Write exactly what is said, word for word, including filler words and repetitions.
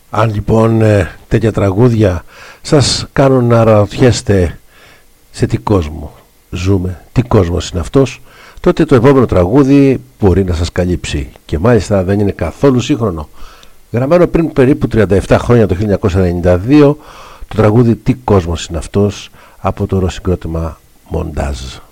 Αν λοιπόν ε, τέτοια τραγούδια σας κάνουν να αναρωτιέστε σε τι κόσμο ζούμε, τι κόσμος είναι αυτός, τότε το επόμενο τραγούδι μπορεί να σας καλύψει, και μάλιστα δεν είναι καθόλου σύγχρονο. Γραμμένο πριν περίπου τριάντα επτά χρόνια, το χίλια εννιακόσια ενενήντα δύο, το τραγούδι «Τι κόσμος είναι αυτός» από το ρωσικρότημα Μοντάζ.